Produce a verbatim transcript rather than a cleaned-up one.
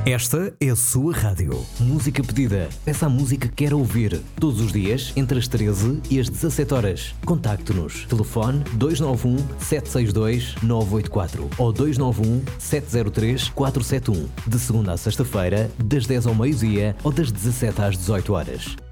Esta é a sua rádio. Música pedida. Peça a música que quer ouvir. Todos os dias, entre as treze e as dezassete horas. Contacte-nos. Telefone dois nove um, sete seis dois, nove oito quatro ou dois nove um, sete zero três, quatro sete um. De segunda a sexta-feira, das dez ao meio-dia ou das dezassete às dezoito horas.